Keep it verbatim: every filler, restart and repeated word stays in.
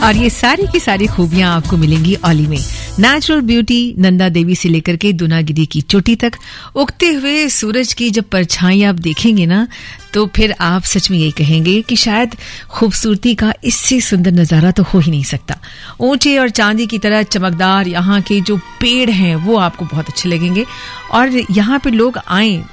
और ये सारी की सारी खूबियां आपको मिलेंगी औली में। नेचुरल ब्यूटी नंदा देवी से लेकर के दुनागिरी की चोटी तक उगते हुए सूरज की जब परछाई आप देखेंगे ना, तो फिर आप सच में यही कहेंगे कि शायद खूबसूरती का इससे सुंदर नजारा तो हो ही नहीं सकता। ऊंचे और चांदी की तरह चमकदार यहाँ के जो पेड़ हैं वो आपको बहुत अच्छे लगेंगे, और यहाँ पे लोग आए